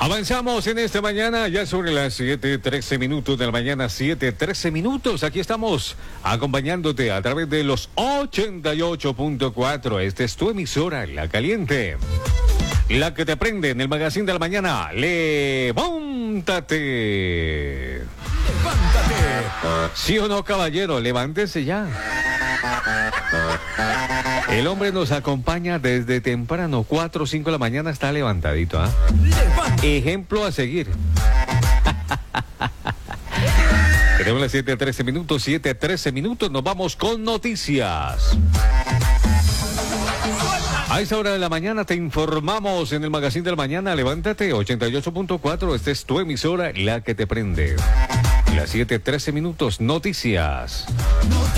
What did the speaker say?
Avanzamos en esta mañana, ya sobre las 7:13 minutos de la mañana, 7:13 minutos. Aquí estamos acompañándote a través de los 88.4. Esta es tu emisora, La Caliente. La que te prende en el magazine de la mañana. ¡Levántate! ¡Levántate! ¿Sí o no, caballero? Levántese ya. El hombre nos acompaña desde temprano, 4 o 5 de la mañana, está levantadito, ¿ah? Ejemplo a seguir. Tenemos las 7:13 minutos, 7:13 minutos, nos vamos con noticias. A esa hora de la mañana te informamos en el magazine de la mañana, levántate, 88.4, esta es tu emisora, La que te prende. Las 7:13 minutos, noticias.